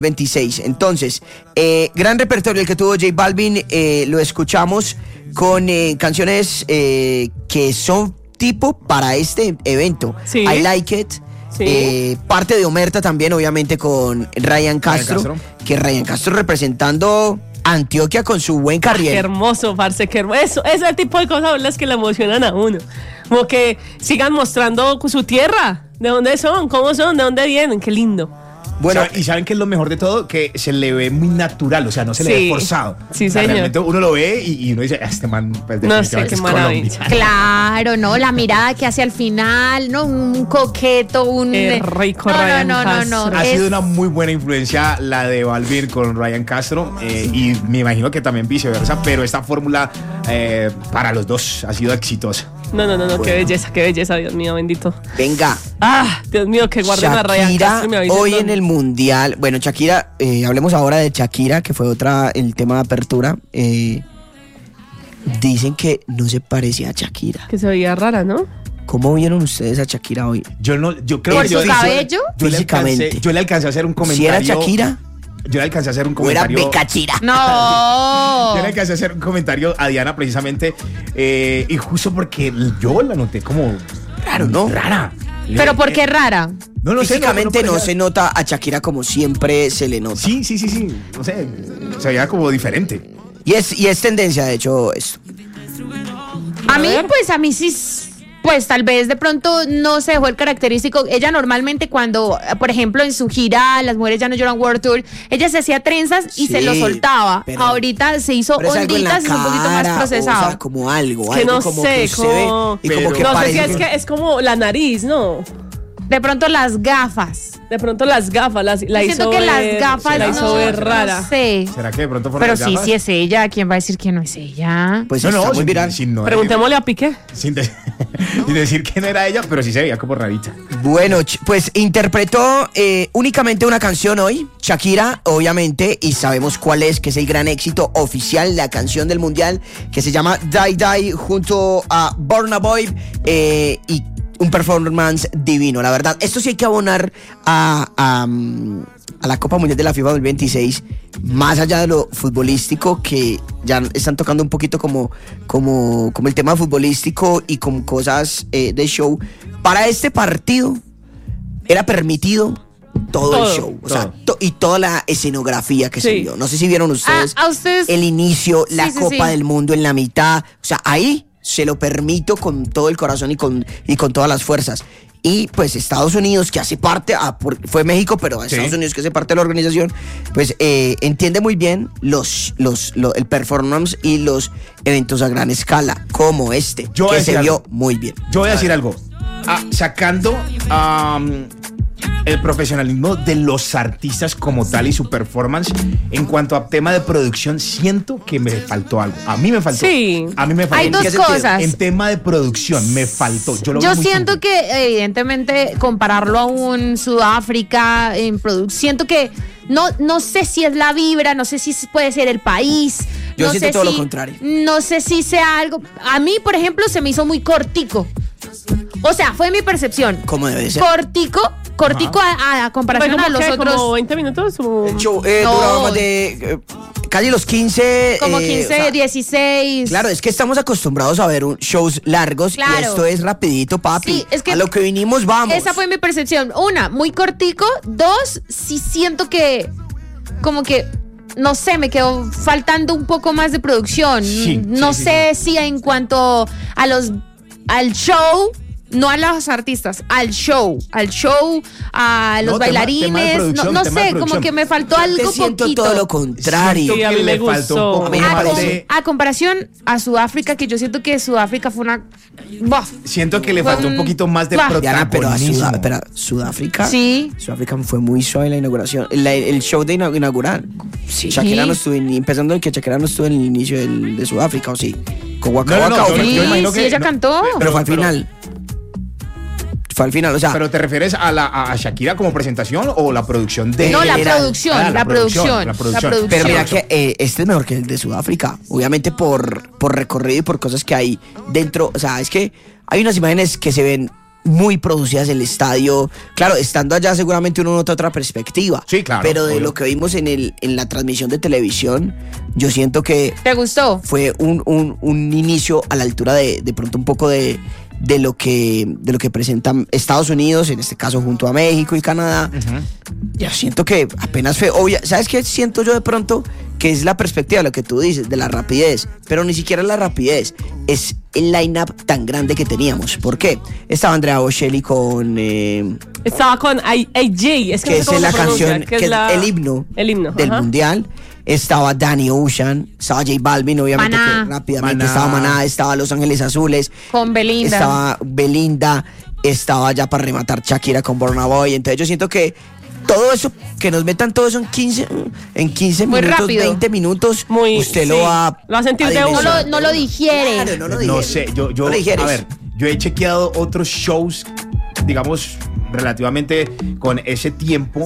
26. Entonces, gran repertorio el que tuvo J Balvin, lo escuchamos con canciones que son tipo para este evento. Sí. I Like It. Sí. Parte de Omerta también, obviamente, con Ryan Castro. Que Ryan Castro representando Antioquia con su buen carriel. Qué hermoso, parce, qué hermoso. Ese tipo de cosas son las que le emocionan a uno. Como que sigan mostrando su tierra. ¿De dónde son? ¿Cómo son? ¿De dónde vienen? Qué lindo. Bueno, y ¿saben qué es lo mejor de todo? Que se le ve muy natural, o sea, no se le ve forzado. Sí, o sea, señor. realmente uno lo ve y uno dice, este man, pues, no sé, qué es maravilla. Claro, ¿no? La mirada que hace al final, ¿no? Un coqueto, un... rico no, Ryan no. Ha sido una muy buena influencia la de Balvin con Ryan Castro y me imagino que también viceversa, pero esta fórmula para los dos ha sido exitosa. No, bueno. Qué belleza, Dios mío, bendito. Venga. Dios mío, que guarden a Ryan Castro y me avisen hoy dónde. en el Mundial. Bueno, Shakira, hablemos ahora de Shakira, que fue el tema de apertura. Dicen que no se parecía a Shakira. Que se veía rara, ¿no? ¿Cómo vieron ustedes a Shakira hoy? Yo creo ¿Por que su cabello? Físicamente. Yo le alcancé a hacer un ¿Si comentario. era Shakira? Yo le alcancé a hacer un ¿O era comentario. Becachira? No. Yo le alcancé a hacer un comentario a Diana precisamente y justo porque yo la noté como Raro, ¿no? Rara. ¿Pero por qué rara? No sé. Físicamente no parecía- se nota a Shakira como siempre se le nota. Sí. No sé, se veía como diferente. Y es tendencia, de hecho, esto. A mí sí, pues tal vez de pronto no se dejó el característico. Ella normalmente cuando, por ejemplo, en su gira Las Mujeres Ya No Lloran World Tour, ella se hacía trenzas y Sí, se lo soltaba. pero- Ahorita se hizo Pero es algo en la onditas y es un poquito más cara, procesado. o sea, como algo Que algo no como sé, que se ve y como pero- que No sé parece si es que es como la nariz, ¿no? De pronto las gafas. De pronto las gafas la Yo siento hizo que ver, las gafas la hizo ver rara. No sé. ¿Será que de pronto fueron Pero las sí, gafas? sí es ella. ¿Quién va a decir que no es ella? pues No, está muy sin- viral. sin no- Preguntémosle a Piqué. sin decir que no era ella, pero sí se veía como rarita. Bueno, pues interpretó únicamente una canción hoy, Shakira, obviamente, y sabemos cuál es, que es el gran éxito oficial, la canción del mundial, que se llama Die Die, junto a Burna Boy, y un performance divino, la verdad. Esto sí hay que abonar a la Copa Mundial de la FIFA 2026, más allá de lo futbolístico, que ya están tocando un poquito como el tema futbolístico y con cosas de show. Para este partido era permitido todo el show, o sea, y toda la escenografía que se vio. No sé si vieron ustedes, A ustedes el inicio, la sí, Copa sí. del Mundo en la mitad, o sea, ahí se lo permito con todo el corazón y con todas las fuerzas. Y pues Estados Unidos, que hace parte, fue México, pero Estados Unidos, que hace parte de la organización, pues entiende muy bien el performance y los eventos a gran escala, como este, Yo voy a que se decir vio algo. muy bien. Yo voy a decir algo. Sacando el profesionalismo de los artistas como tal y su performance, en cuanto a tema de producción, siento que me faltó algo. A mí me faltó. Sí. A mí me faltó. Hay ¿En dos qué sentido? cosas. En tema de producción, me faltó. Yo Yo siento que evidentemente compararlo a un Sudáfrica en producción, siento que no sé si es la vibra, no sé si puede ser el país. Yo no siento sé todo lo si- contrario. No sé si sea algo. A mí, por ejemplo, se me hizo muy cortico. O sea, fue mi percepción. Como debe ser. Cortico a comparación a los otros. ¿Como 20 minutos? O... El show No. duraba más de casi los 15. Como 15, o sea, 16. Claro, es que estamos acostumbrados a ver shows largos, Claro. y esto es rapidito, papi. Sí, es que a lo que vinimos, vamos. Esa fue mi percepción. Una, muy cortico. Dos, sí siento que como que, no sé, me quedó faltando un poco más de producción. Sí, no sí, sé si en cuanto al show, no a los artistas, al show, a los No, tema de bailarines, producción, no tema de sé, como producción. que me faltó Yo algo te siento poquito. todo lo contrario. Sí, a mí me faltó gustó. un poco A mí me más parece- de- A comparación a Sudáfrica, que yo siento que Sudáfrica fue una... Buah. Siento que le Fue faltó un un- poquito más de Bah. Diana, pero protagonismo. Sudáfrica. Sí. Sudáfrica fue muy suave la inauguración. El show de inaugural. Sí. Shakira no estuvo, empezando que Shakira no estuvo en el inicio de Sudáfrica, ¿o sí? Con Waka No, no, Waka, yo- ¿o yo fue? me imagino Sí, que ella no, cantó. Pero fue al final. Fue al final, o sea. ¿Pero te refieres a Shakira como presentación o la producción de No, la general. producción, Ah, la producción. la producción. Pero mira que este es mejor que el de Sudáfrica. Obviamente por recorrido y por cosas que hay dentro. O sea, es que hay unas imágenes que se ven muy producidas el estadio. Claro, estando allá seguramente uno nota otra perspectiva. Sí, claro, Pero de obvio. lo que vimos en la transmisión de televisión, yo siento que ¿Te gustó? fue un inicio a la altura de pronto un poco de lo que presentan Estados Unidos, en este caso junto a México y Canadá. Yo siento que apenas fue obvia. ¿Sabes qué siento yo de pronto? Que es la perspectiva, lo que tú dices, de la rapidez. Pero ni siquiera la rapidez, es el line-up tan grande que teníamos. ¿Por qué? Estaba Andrea Bocelli con... Estaba con AJ, es que no sé cómo es la se pronuncia, canción, que es el himno del ajá. mundial. Estaba Danny Ocean, estaba J Balvin, obviamente, Maná. que rápidamente Maná. estaba Maná, estaba Los Ángeles Azules, Con Belinda. estaba Belinda, estaba ya para rematar Shakira con Burna Boy. Entonces yo siento que todo eso, que nos metan todo eso en 15 Muy minutos, rápido. 20 minutos, Muy, usted sí. lo va Lo va a sentir de uno. dimensionar. No lo digiere. Claro, no lo No digiere. sé, yo No lo digieres. a ver, yo he chequeado otros shows, digamos, relativamente con ese tiempo,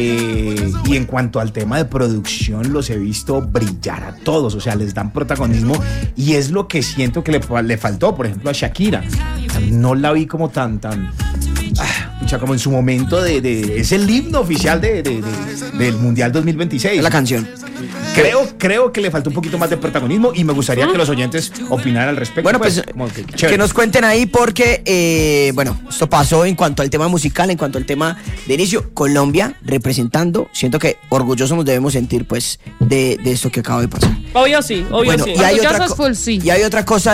y en cuanto al tema de producción los he visto brillar a todos, o sea, les dan protagonismo y es lo que siento que le faltó, por ejemplo, a Shakira. No la vi como tan pucha, como en su momento es el himno oficial del Mundial 2026. Es la canción. Creo que le faltó un poquito más de protagonismo y me gustaría que los oyentes opinaran al respecto. Bueno, pues como que que chévere. nos cuenten ahí porque, bueno, esto pasó en cuanto al tema musical, en cuanto al tema de inicio. Colombia representando, siento que orgullosos nos debemos sentir pues de esto que acaba de pasar. Obvio sí, obvio Bueno, sí. y hay otra Orgullosos full sí. y hay otra cosa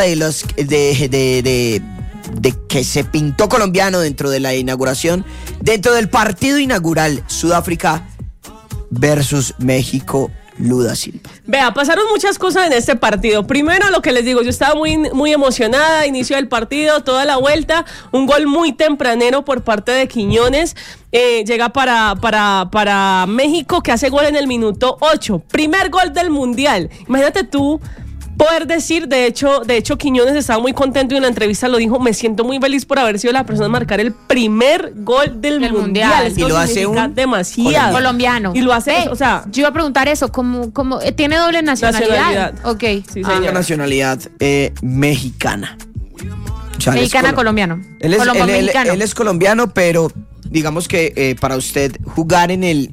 de que se pintó colombiano dentro de la inauguración, dentro del partido inaugural, Sudáfrica versus México, Luda Silva. Vea, pasaron muchas cosas en este partido. Primero, lo que les digo, yo estaba muy emocionada, inicio del partido, toda la vuelta, un gol muy tempranero por parte de Quiñones, llega para México, que hace gol en el minuto 8, primer gol del Mundial. Imagínate tú poder decir, de hecho Quiñones estaba muy contento y en la entrevista lo dijo, me siento muy feliz por haber sido la persona en marcar el primer gol del Mundial. Mundial. Y lo hace significa un demasiado. Colombiano. Y lo hace, Ve, o sea, yo iba a preguntar eso, ¿cómo ¿tiene doble nacionalidad? Ok. Sí, La señora. nacionalidad mexicana. O sea, él es Mexicana, colombiano. Él es, Colombo-mexicano. él es colombiano, pero digamos que para usted jugar en el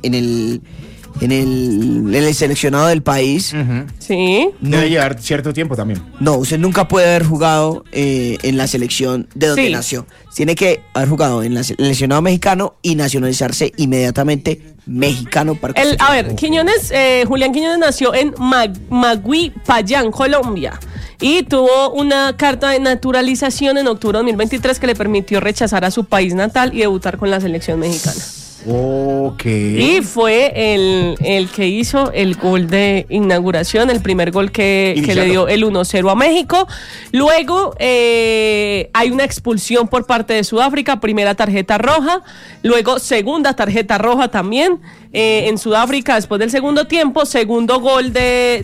seleccionado del país, Sí. Debe llevar cierto tiempo también. no, usted nunca puede haber jugado en la selección de donde Sí. nació. Tiene que haber jugado en el seleccionado mexicano y nacionalizarse inmediatamente mexicano para que usted A pueda ver, Quiñones, Julián Quiñones nació en Magui, Payán, Colombia. Y tuvo una carta de naturalización en octubre de 2023 que le permitió rechazar a su país natal y debutar con la selección mexicana. Ok. Y fue el que hizo el gol de inauguración, el primer gol que le dio el 1-0 a México. Luego hay una expulsión por parte de Sudáfrica, primera tarjeta roja, luego segunda tarjeta roja también en Sudáfrica después del segundo tiempo, segundo gol de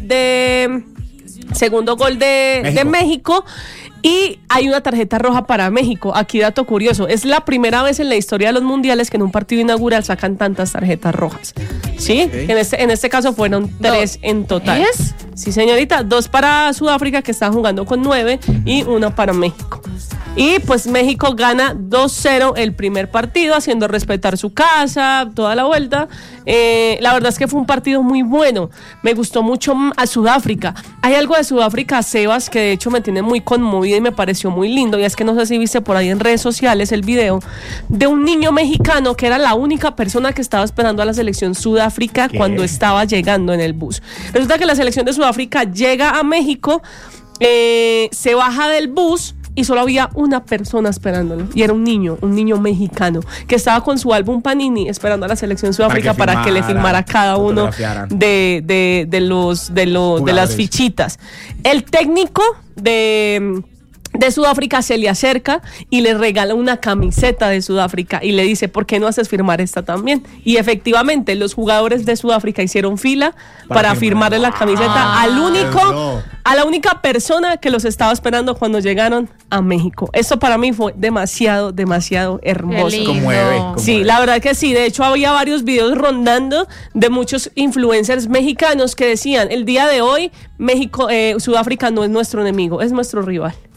México. Y hay una tarjeta roja para México. Aquí dato curioso, es la primera vez en la historia de los mundiales que en un partido inaugural sacan tantas tarjetas rojas. ¿Sí? Ok. En este caso fueron 3 en total. ¿Es? Sí, señorita, 2 para Sudáfrica, que está jugando con 9, y 1 para México. Y pues México gana 2-0 el primer partido, haciendo respetar su casa, toda la vuelta. La verdad es que fue un partido muy bueno. Me gustó mucho a Sudáfrica. Hay algo de Sudáfrica, Sebas, que de hecho me tiene muy conmovida y me pareció muy lindo. Y es que no sé si viste por ahí en redes sociales el video de un niño mexicano que era la única persona que estaba esperando a la selección Sudáfrica cuando estaba llegando en el bus. Resulta que la selección de Sudáfrica llega a México, se baja del bus y solo había una persona esperándolo. Y era un niño mexicano, que estaba con su álbum Panini esperando a la selección Sudáfrica para que le filmara cada uno de las fichitas. El técnico de Sudáfrica se le acerca y le regala una camiseta de Sudáfrica y le dice, ¿por qué no haces firmar esta también? Y efectivamente los jugadores de Sudáfrica hicieron fila para firmarle la camiseta a la única persona que los estaba esperando cuando llegaron a México. Esto para mí fue demasiado hermoso. Qué lindo. Conmueve. Sí, la verdad que sí. De hecho, había varios videos rondando de muchos influencers mexicanos que decían, el día de hoy, Sudáfrica no es nuestro enemigo, es nuestro rival.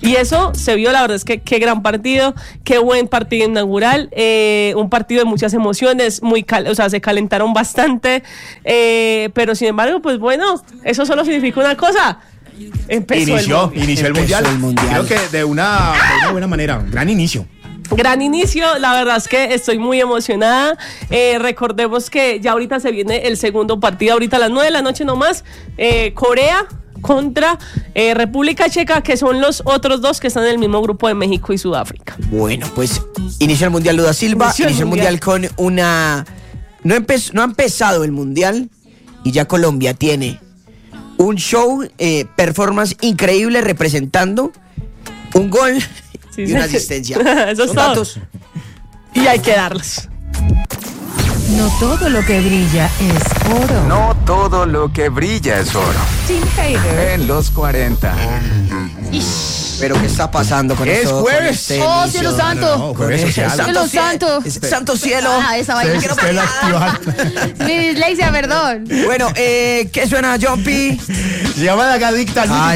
Y eso se vio, la verdad es que qué gran partido, qué buen partido inaugural, un partido de muchas emociones, o sea, se calentaron bastante, pero sin embargo, pues bueno, eso solo significa una cosa. Inició el mundial. Mundial. Creo que de una buena manera, un gran inicio. Gran inicio, la verdad es que estoy muy emocionada. Recordemos que ya ahorita se viene el segundo partido, ahorita a las 9 de la noche nomás, Corea contra República Checa, que son los otros dos que están en el mismo grupo de México y Sudáfrica. Bueno, pues inició el Mundial Luda Silva, inició el mundial con una... No ha empezado el Mundial y ya Colombia tiene un show, performance increíble representando un gol y una asistencia. Eso es Son todo. datos. Y hay que darlos. No todo lo que brilla es oro. No todo lo que brilla es oro. Tim Hader. En los 40. Pero ¿qué está pasando con Es eso? jueves. Con este ¡Oh, inicio? cielo santo! No, jueves social. Cielo santo. Santo cielo. Ah, esa vaina. Quiero bailar. Mi dislexia, perdón. Bueno, ¿qué suena, Jumpy? Se llama la adicta al Ay,